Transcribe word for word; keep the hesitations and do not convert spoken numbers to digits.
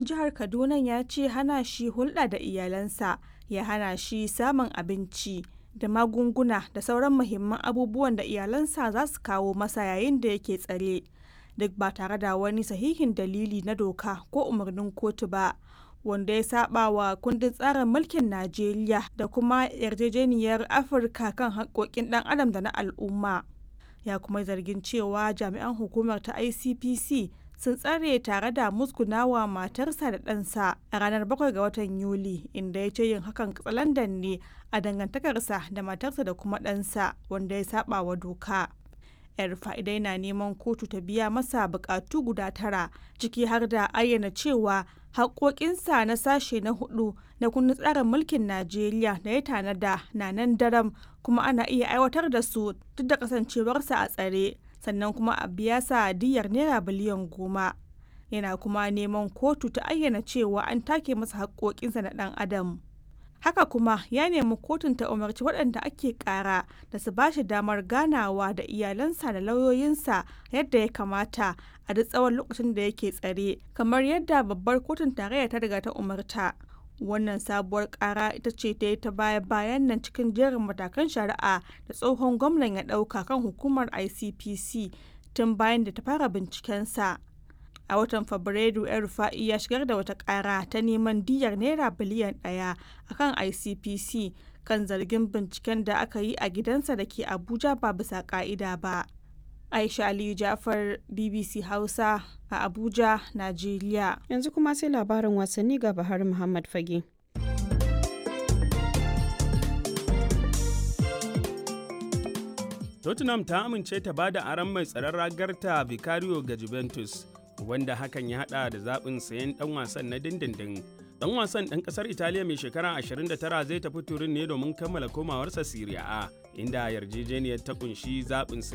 jihar Kaduna ya ce hana shi hulɗa da iyalansa ya hana shi samun abinci da magunguna da sauran muhimman abubuwan da iyalansa za su kawo masa yayin da yake tsare, duk ba tare da wani sahihin dalili na doka ko umarnin kotu ba, wanda ya saba wa kundin tsarin mulkin Najeriya da kuma yarjejeniyar Afirka kan haƙƙoƙin ɗan adam da na al'umma. Ya kuma zargin cewa jami'an hukumar ta I C P C sun tsare tare da musgunawa matarsa da ɗansa a ranar bakwai ga watan Yuli, inda ya ce yin hakan katsalandan ne a dangantakarsa da matarsa da kuma ɗansa, wanda ya saba wa doka. El-Rufai dai na neman kotu ta biya masa bukatu guda tara, ciki har da ayyana cewa haƙoƙinsa na sashe na hudu na kundin tsarin mulkin Najeriya da ya tanada na nan daram kuma ana iya aiwatar da su duk da kasancewarsa a tsare, sannan kuma a biya sa diyyar naira biliyan goma. Yana kuma neman kotu ta ayyana cewa an take masa haƙoƙinsa na ɗan adam. Haka kuma ya nemi kotun ta umarci waɗanda ake ƙara da su ba shi damar ganawa da iyalansa da lauyoyinsa yadda ya kamata a duk tsawon lokacin da yake tsare, kamar yadda babbar kotun tarayya ta riga ta umarta. Wannan sabuwar ƙara ita ce ta yi ta baya-bayan nan cikin jerin matakan shari'a da tsohon gwamnan ya ɗauka kan hukumar I C P C tun bayan da ta fara bincikensa. A watan Fabrairu, El-Rufai ya shigar da wata ƙara ta neman diyyar naira biliyan ɗaya a kan I C P C kan zargin binciken da aka yi a gidansa da ke Abuja ba bisa ƙa'ida ba. Aisha Aliyu Jafar, B B C Hausa a Abuja, Najeriya. Yanzu kuma sai labarin wasanni ga Bahar Muhammad Fage. Tottenham ta amince ta ba da aron mai tsaron ragarta Vicario ga Juventus, wanda hakan ya hada da zaɓin sayen ɗan wasan na dindindin. Ɗan wasan ɗan ƙasar Italiya mai shekara ashirin da tara zai tafi Turin ne domin kammala komawarsa Serie A, inda yarjejeniyar ta kunshi zaɓin